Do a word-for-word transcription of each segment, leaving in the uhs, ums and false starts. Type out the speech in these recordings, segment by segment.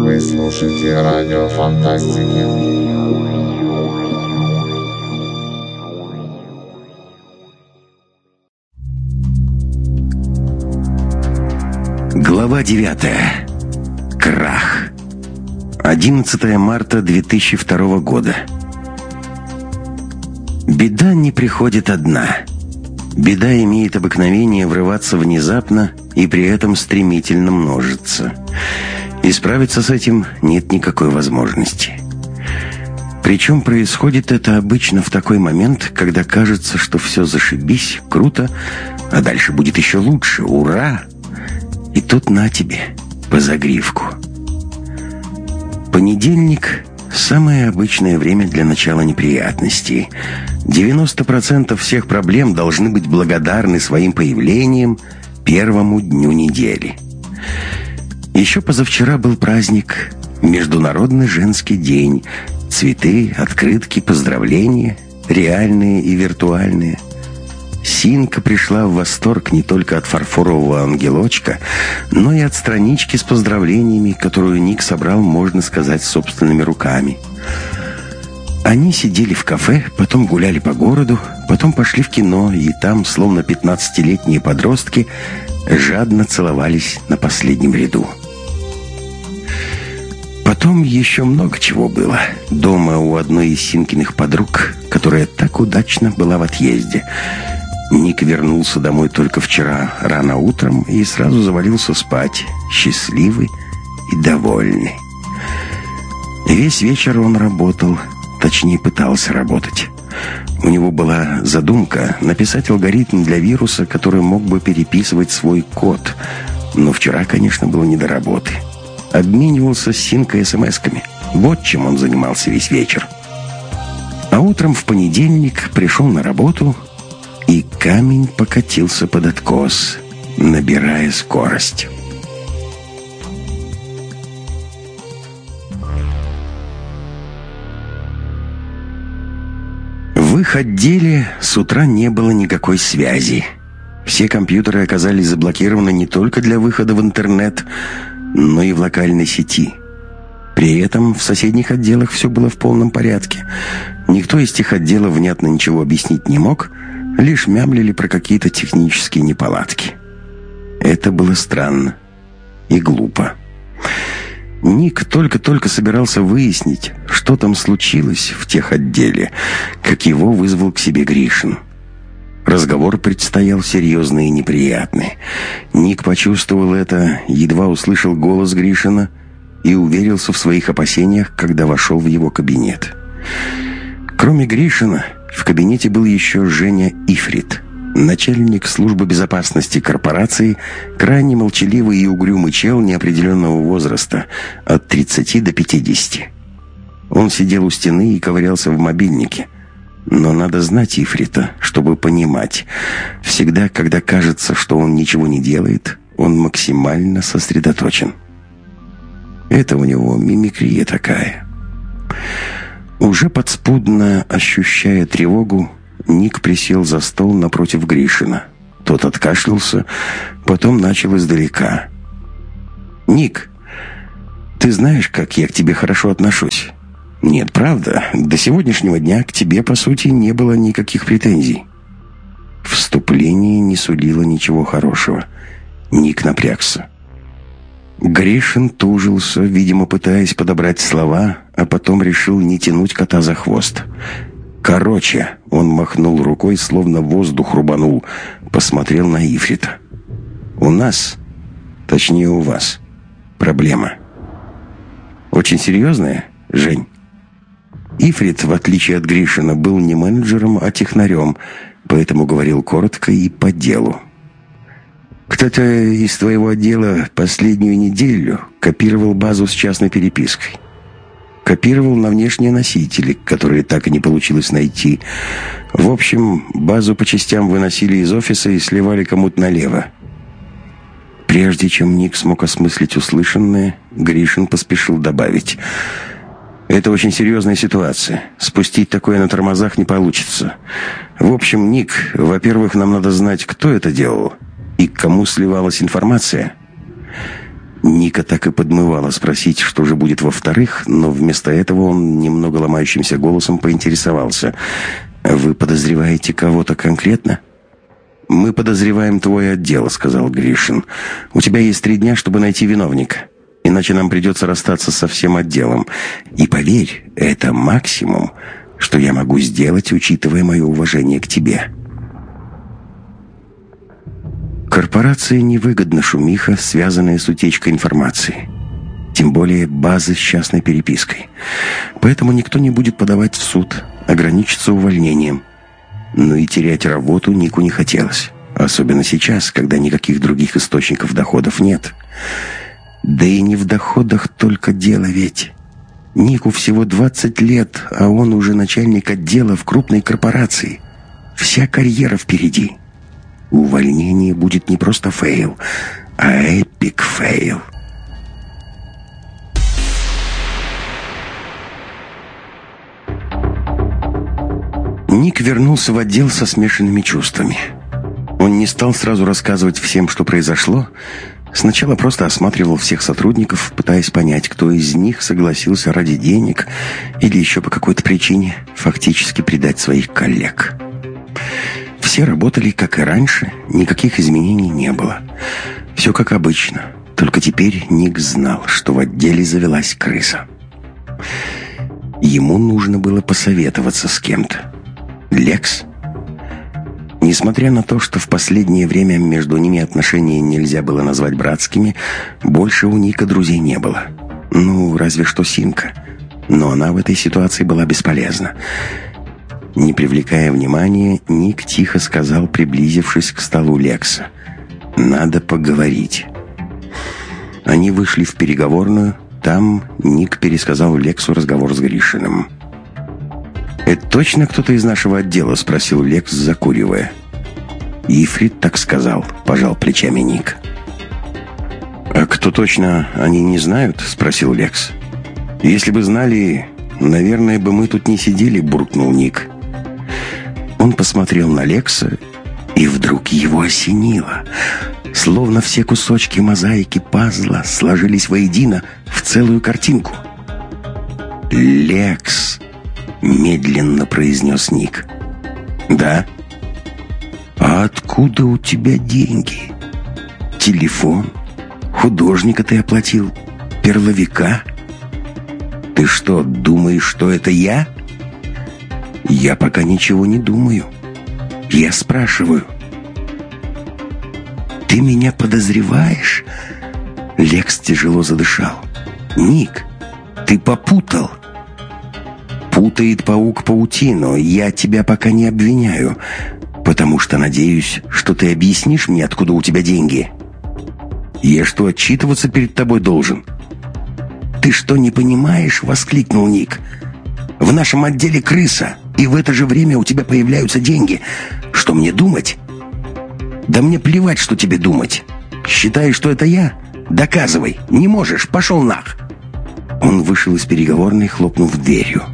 Вы слушаете радио Фантастики. Глава девятая. Крах. одиннадцатое марта две тысячи второго года. Беда не приходит одна. Беда имеет обыкновение врываться внезапно и при этом стремительно множиться. И справиться с этим нет никакой возможности. Причем происходит это обычно в такой момент, когда кажется, что все зашибись, круто, а дальше будет еще лучше, ура! И тут на тебе, по загривку. Понедельник – самое обычное время для начала неприятностей. девяносто процентов всех проблем должны быть благодарны своим появлением первому дню недели. Еще позавчера был праздник – Международный женский день. Цветы, открытки, поздравления, реальные и виртуальные. Синка пришла в восторг не только от фарфорового ангелочка, но и от странички с поздравлениями, которую Ник собрал, можно сказать, собственными руками. Они сидели в кафе, потом гуляли по городу, потом пошли в кино, и там, словно пятнадцатилетние подростки, жадно целовались на последнем ряду. Потом еще много чего было. Дома у одной из Синкиных подруг, которая так удачно была в отъезде. Ник вернулся домой только вчера рано утром и сразу завалился спать, счастливый и довольный. Весь вечер он работал, точнее пытался работать. У него была задумка написать алгоритм для вируса, который мог бы переписывать свой код. Но вчера, конечно, было не до работы. Обменивался с Синкой смс-ками. Вот чем он занимался весь вечер. А утром в понедельник пришел на работу, и камень покатился под откос, набирая скорость. В их отделе с утра не было никакой связи. Все компьютеры оказались заблокированы не только для выхода в интернет, но и в локальной сети. При этом в соседних отделах все было в полном порядке. Никто из тех отделов внятно ничего объяснить не мог, лишь мямлили про какие-то технические неполадки. Это было странно и глупо. Ник только-только собирался выяснить, что там случилось в тех отделе, как его вызвал к себе Гришин. Разговор предстоял серьезный и неприятный. Ник почувствовал это, едва услышал голос Гришина и уверился в своих опасениях, когда вошел в его кабинет. Кроме Гришина, в кабинете был еще Женя Ифрит, начальник службы безопасности корпорации, крайне молчаливый и угрюмый чел неопределенного возраста, от тридцати до пятидесяти. Он сидел у стены и ковырялся в мобильнике. Но надо знать Ифрита, чтобы понимать. Всегда, когда кажется, что он ничего не делает, он максимально сосредоточен. Это у него мимикрия такая. Уже подспудно ощущая тревогу, Ник присел за стол напротив Гришина. Тот откашлялся, потом начал издалека. «Ник, ты знаешь, как я к тебе хорошо отношусь?» «Нет, правда, до сегодняшнего дня к тебе, по сути, не было никаких претензий». Вступление не сулило ничего хорошего. Ник напрягся. Гришин тужился, видимо, пытаясь подобрать слова, а потом решил не тянуть кота за хвост. «Короче», — он махнул рукой, словно воздух рубанул, посмотрел на Ифрита. «У нас, точнее у вас, проблема». «Очень серьезная, Жень?» Ифрит, в отличие от Гришина, был не менеджером, а технарем, поэтому говорил коротко и по делу. «Кто-то из твоего отдела последнюю неделю копировал базу с частной перепиской. Копировал на внешние носители, которые так и не получилось найти. В общем, базу по частям выносили из офиса и сливали кому-то налево». Прежде чем Ник смог осмыслить услышанное, Гришин поспешил добавить: «Это очень серьезная ситуация. Спустить такое на тормозах не получится. В общем, Ник, во-первых, нам надо знать, кто это делал и к кому сливалась информация. Ника так и подмывала спросить, что же будет во-вторых, но вместо этого он немного ломающимся голосом поинтересовался. «Вы подозреваете кого-то конкретно?» «Мы подозреваем твой отдел», — сказал Гришин. «У тебя есть три дня, чтобы найти виновника. Иначе нам придется расстаться со всем отделом. И поверь, это максимум, что я могу сделать, учитывая мое уважение к тебе». Корпорации невыгодна шумиха, связанная с утечкой информации. Тем более базы с частной перепиской. Поэтому никто не будет подавать в суд, ограничиться увольнением. Но и терять работу Нику не хотелось. Особенно сейчас, когда никаких других источников доходов нет. Да и не в доходах только дело ведь. Нику всего двадцать лет, а он уже начальник отдела в крупной корпорации. Вся карьера впереди. Увольнение будет не просто фейл, а эпик фейл. Ник вернулся в отдел со смешанными чувствами. Он не стал сразу рассказывать всем, что произошло. Сначала просто осматривал всех сотрудников, пытаясь понять, кто из них согласился ради денег или еще по какой-то причине фактически предать своих коллег. Все работали, как и раньше, никаких изменений не было. Все как обычно, только теперь Ник знал, что в отделе завелась крыса. Ему нужно было посоветоваться с кем-то. Лекс? Несмотря на то, что в последнее время между ними отношения нельзя было назвать братскими, больше у Ника друзей не было. Ну, разве что Синка. Но она в этой ситуации была бесполезна. Не привлекая внимания, Ник тихо сказал, приблизившись к столу Лекса: «Надо поговорить». Они вышли в переговорную. Там Ник пересказал Лексу разговор с Гришиным. «Это точно кто-то из нашего отдела?» — спросил Лекс, закуривая. «Ифрит так сказал», — пожал плечами Ник. «А кто точно, они не знают?» — спросил Лекс. «Если бы знали, наверное, бы мы тут не сидели», — буркнул Ник. Он посмотрел на Лекса, и вдруг его осенило. Словно все кусочки мозаики пазла сложились воедино в целую картинку. «Лекс», — медленно произнес Ник. «Да?» «А откуда у тебя деньги? Телефон? Художника ты оплатил? Перловика? Ты что, думаешь, что это я?» «Я пока ничего не думаю. Я спрашиваю». «Ты меня подозреваешь?» Лекс тяжело задышал. «Ник, ты попутал». «Путает паук паутину. Я тебя пока не обвиняю, потому что надеюсь, что ты объяснишь мне, откуда у тебя деньги. Я что, отчитываться перед тобой должен?» «Ты что, не понимаешь?» — воскликнул Ник. «В нашем отделе крыса, и в это же время у тебя появляются деньги. Что мне думать?» «Да мне плевать, что тебе думать. Считаешь, что это я? Доказывай. Не можешь. Пошел нах!» Он вышел из переговорной, хлопнув дверью.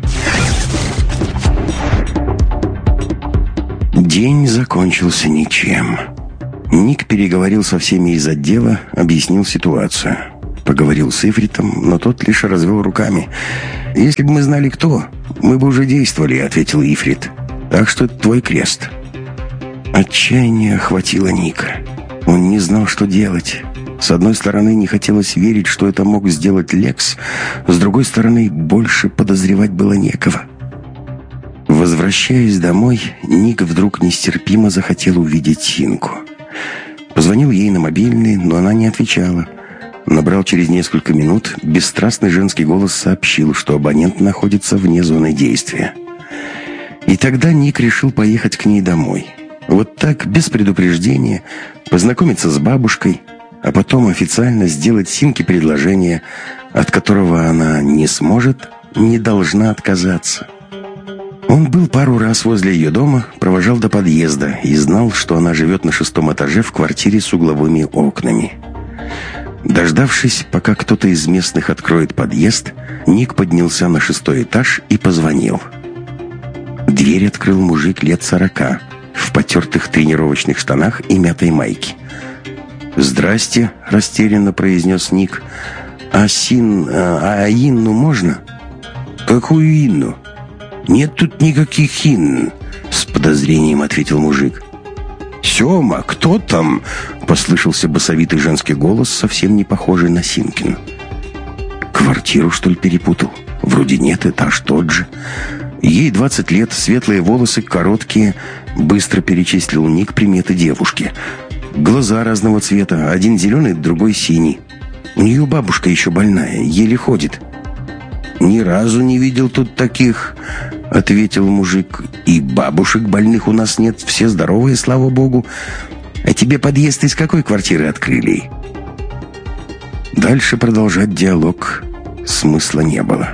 День закончился ничем. Ник переговорил со всеми из отдела, объяснил ситуацию. Поговорил с Ифритом, но тот лишь развел руками. «Если бы мы знали, кто, мы бы уже действовали», — ответил Ифрит. «Так что это твой крест». Отчаяние охватило Ника. Он не знал, что делать. С одной стороны, не хотелось верить, что это мог сделать Лекс. С другой стороны, больше подозревать было некого. Возвращаясь домой, Ник вдруг нестерпимо захотел увидеть Синку. Позвонил ей на мобильный, но она не отвечала. Набрал через несколько минут. Бесстрастный женский голос сообщил, что абонент находится вне зоны действия. И тогда Ник решил поехать к ней домой. Вот так, без предупреждения, познакомиться с бабушкой, а потом официально сделать Синке предложение, от которого она не сможет, не должна отказаться. Он был пару раз возле ее дома, провожал до подъезда и знал, что она живет на шестом этаже в квартире с угловыми окнами. Дождавшись, пока кто-то из местных откроет подъезд, Ник поднялся на шестой этаж и позвонил. Дверь открыл мужик лет сорока, в потертых тренировочных штанах и мятой майке. «Здрасте», — растерянно произнес Ник. «А Син... А, а Инну можно?» «Какую Инну?» «Нет тут никаких Ин», — с подозрением ответил мужик. «Сема, кто там?» — послышался басовитый женский голос, совсем не похожий на Синкин. «Квартиру, что ли, перепутал? Вроде нет, этаж тот же». Ей двадцать лет, светлые волосы, короткие. Быстро перечислил Ник приметы девушки. Глаза разного цвета, один зеленый, другой синий. У нее бабушка еще больная, еле ходит. «Ни разу не видел тут таких», — ответил мужик. «И бабушек больных у нас нет, все здоровые, слава богу. А тебе подъезд из какой квартиры открыли?» Дальше продолжать диалог смысла не было.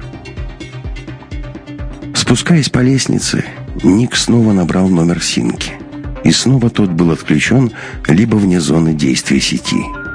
Спускаясь по лестнице, Ник снова набрал номер Синки. И снова тот был отключен, либо вне зоны действия сети.